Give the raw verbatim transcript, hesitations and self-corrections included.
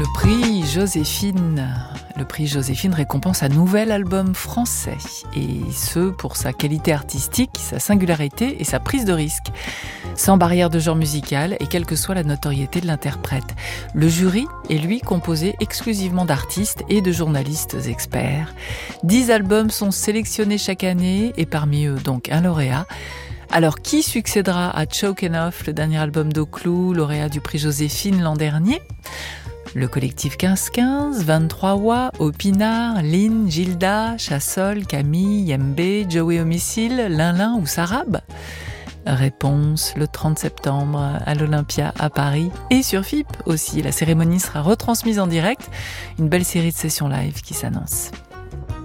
Le prix Joséphine. Le prix Joséphine récompense un nouvel album français. Et ce, pour sa qualité artistique, sa singularité et sa prise de risque. Sans barrière de genre musical et quelle que soit la notoriété de l'interprète. Le jury est lui composé exclusivement d'artistes et de journalistes experts. Dix albums sont sélectionnés chaque année et parmi eux donc un lauréat. Alors, qui succédera à Chokin' Off, le dernier album d'Oclou, lauréat du prix Joséphine l'an dernier ? Le collectif quinze quinze, vingt-trois Wa, Opinard, Lynn, Gilda, Chassol, Camille, Yembe, Joey Homicile, Linlin ou Sarab ? Réponse le trente septembre à l'Olympia à Paris et sur F I P aussi. La cérémonie sera retransmise en direct. Une belle série de sessions live qui s'annonce.